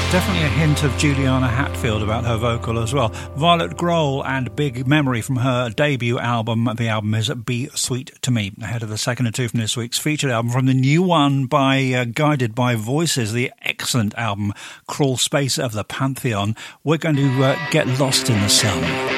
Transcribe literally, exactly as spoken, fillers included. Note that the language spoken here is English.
Definitely a hint of Juliana Hatfield about her vocal as well. Violet Grohl and Big Memory from her debut album. The album is Be Sweet to Me, ahead of the second and two from this week's featured album from the new one by uh, Guided by Voices, the excellent album Crawl Space of the Pantheon. We're going to uh, get lost in the sun.